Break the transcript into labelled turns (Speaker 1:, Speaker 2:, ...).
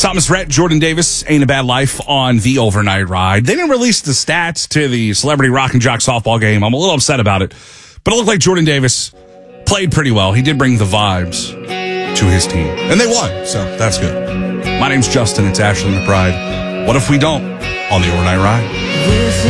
Speaker 1: Thomas Rhett, Jordan Davis, Ain't a Bad Life on the overnight ride. They didn't release the stats to the Celebrity Rock and Jock softball game. I'm a little upset about it. But it looked like Jordan Davis played pretty well. He did bring the vibes to his team. And they won, so that's good. My name's Justin. It's Ashley McBride. What if we don't on the overnight ride?